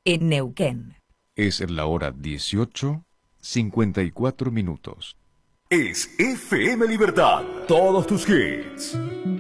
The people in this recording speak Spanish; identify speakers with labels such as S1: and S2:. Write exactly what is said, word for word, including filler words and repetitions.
S1: en Neuquén.
S2: Es la hora dieciocho, cincuenta y cuatro minutos.
S3: Es F M Libertad. Todos tus hits.